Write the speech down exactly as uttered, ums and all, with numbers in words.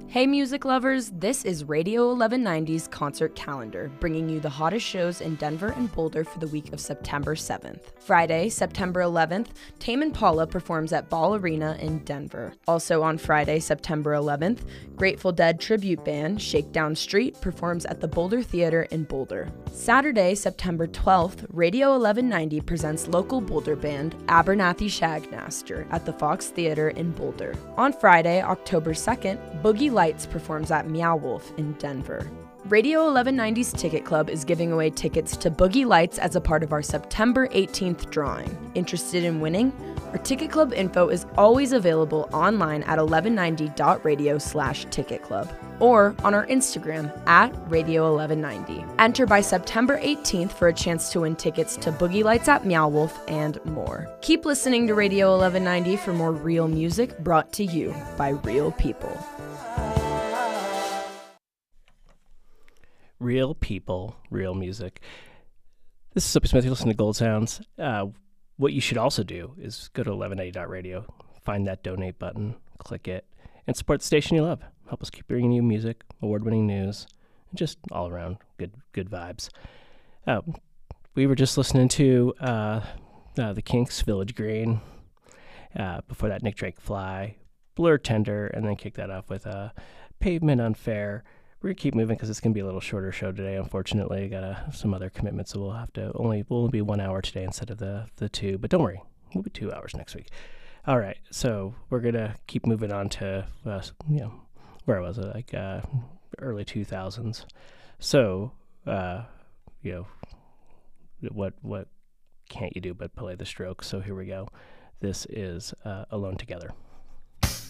Hey music lovers, this is Radio eleven ninety's concert calendar, bringing you the hottest shows in Denver and Boulder for the week of September seventh. Friday, September eleventh, Tame Impala performs at Ball Arena in Denver. Also on Friday, September eleventh, Grateful Dead tribute band Shakedown Street performs at the Boulder Theater in Boulder. Saturday, September twelfth, Radio eleven ninety presents local Boulder band Abernathy Shagmaster at the Fox Theater in Boulder. On Friday, October second, Boogie Lights performs at Meow Wolf in Denver. Radio eleven ninety's Ticket Club is giving away tickets to Boogie Lights as a part of our September eighteenth drawing. Interested in winning? Our Ticket Club info is always available online at eleven ninety dot radio slash ticket club or on our Instagram at Radio eleven ninety. Enter by September eighteenth for a chance to win tickets to Boogie Lights at Meow Wolf and more. Keep listening to Radio eleven ninety for more real music brought to you by real people. Real people, real music. This is Soapy Smith. You're listening to Gold Sounds. Uh, what you should also do is go to eleven ninety dot radio, find that donate button, click it, and support the station you love. Help us keep bringing you music, award-winning news, and just all around good good vibes. Uh, we were just listening to uh, uh, the Kinks' Village Green. Uh, before that, Nick Drake, Fly, Blur, Tender, and then kick that off with uh, Pavement, Unfair. We're going to keep moving because it's going to be a little shorter show today, unfortunately. Got uh, some other commitments, so we'll have to only, we'll be one hour today instead of the, the two. But don't worry, we'll be two hours next week. All right, so we're going to keep moving on to, uh, you know, where was it? Like uh, early two thousands. So, uh, you know, what what can't you do but play the Strokes? So here we go. This is uh, Alone Together.